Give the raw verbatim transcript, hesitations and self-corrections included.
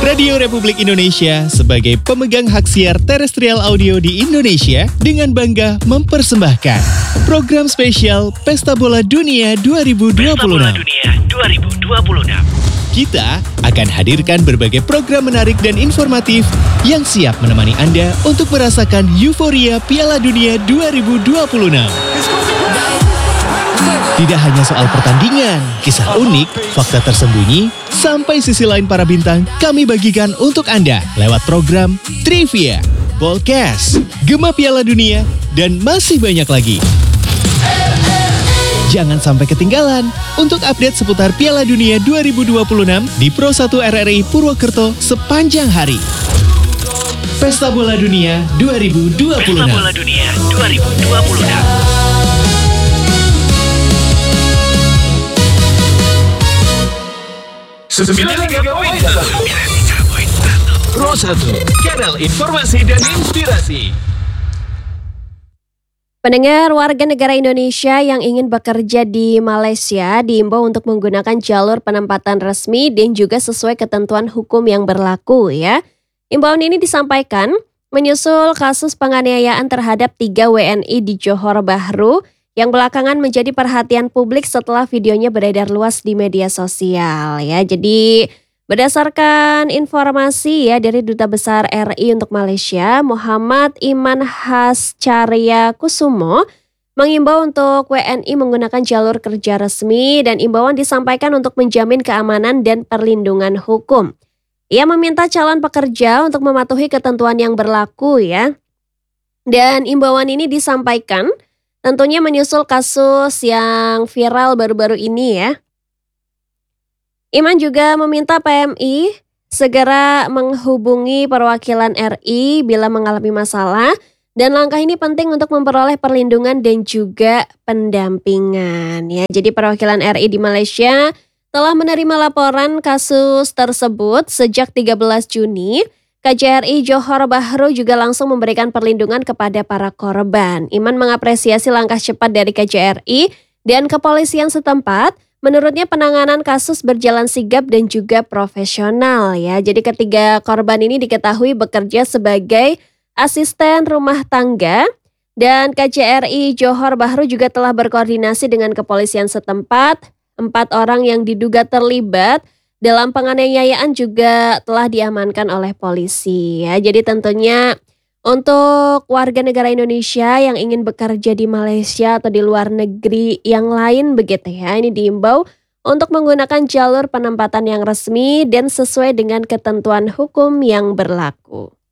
Radio Republik Indonesia sebagai pemegang hak siar terestrial audio di Indonesia dengan bangga mempersembahkan program spesial Pesta Bola Dunia dua ribu dua puluh enam. Pesta Bola Dunia dua ribu dua puluh enam. Kita akan hadirkan berbagai program menarik dan informatif yang siap menemani Anda untuk merasakan euforia Piala Dunia dua ribu dua puluh enam. Tidak hanya soal pertandingan, kisah unik, fakta tersembunyi, sampai sisi lain para bintang kami bagikan untuk Anda lewat program Trivia, Podcast, Gema Piala Dunia, dan masih banyak lagi. Jangan sampai ketinggalan untuk update seputar Piala Dunia dua ribu dua puluh enam di Pro satu R R I Purwokerto sepanjang hari. Pesta Bola Dunia dua ribu dua puluh enam. Pesta Bola Dunia dua ribu dua puluh enam. sembilan puluh tiga koma satu Pro satu, kanal informasi dan inspirasi. Pendengar warga negara Indonesia yang ingin bekerja di Malaysia diimbau untuk menggunakan jalur penempatan resmi dan juga sesuai ketentuan hukum yang berlaku ya. Imbauan ini disampaikan menyusul kasus penganiayaan terhadap tiga W N I di Johor Bahru yang belakangan menjadi perhatian publik setelah videonya beredar luas di media sosial ya. Jadi berdasarkan informasi ya dari Duta Besar R I untuk Malaysia, Muhammad Iman Hascarya Kusumo mengimbau untuk W N I menggunakan jalur kerja resmi dan imbauan disampaikan untuk menjamin keamanan dan perlindungan hukum. Ia meminta calon pekerja untuk mematuhi ketentuan yang berlaku ya. Dan imbauan ini disampaikan tentunya menyusul kasus yang viral baru-baru ini ya. Iman juga meminta P M I segera menghubungi perwakilan R I bila mengalami masalah dan langkah ini penting untuk memperoleh perlindungan dan juga pendampingan ya. Jadi perwakilan R I di Malaysia telah menerima laporan kasus tersebut sejak tiga belas Juni. K J R I Johor Bahru juga langsung memberikan perlindungan kepada para korban. Iman mengapresiasi langkah cepat dari K J R I dan kepolisian setempat. Menurutnya penanganan kasus berjalan sigap dan juga profesional ya. Jadi ketiga korban ini diketahui bekerja sebagai asisten rumah tangga dan K J R I Johor Bahru juga telah berkoordinasi dengan kepolisian setempat. Empat orang yang diduga terlibat dalam penganiayaan juga telah diamankan oleh polisi ya. Jadi tentunya untuk warga negara Indonesia yang ingin bekerja di Malaysia atau di luar negeri yang lain begitu ya, ini diimbau untuk menggunakan jalur penempatan yang resmi dan sesuai dengan ketentuan hukum yang berlaku.